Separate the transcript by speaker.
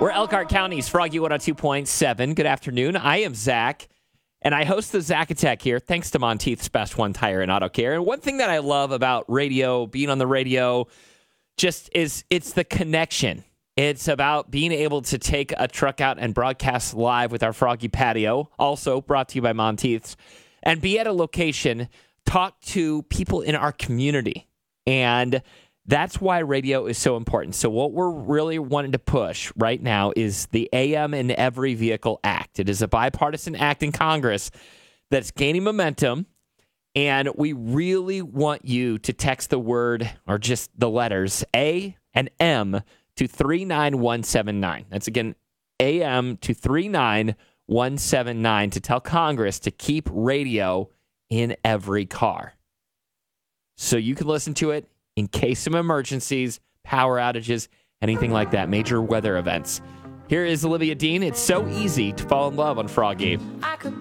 Speaker 1: We're Elkhart County's Froggy 102.7. Good afternoon. I am Zach, and I host the Zach Attack here, thanks to Monteith's Best One Tire and Auto Care. And one thing that I love about radio, being on the radio, just is it's the connection. It's about being able to take a truck out and broadcast live with our Froggy Patio, also brought to you by Monteith's, and be at a location, talk to people in our community. And that's why radio is so important. So what we're really wanting to push right now is the AM in Every Vehicle Act. It is a bipartisan act in Congress that's gaining momentum, and we really want you to text the word or just the letters A and M to 39179. That's again AM to 39179 to tell Congress to keep radio in every car. So you can listen to it in case of emergencies, power outages, anything like that, major weather events. Here is Olivia Dean. It's so easy to fall in love on Froggy.
Speaker 2: I could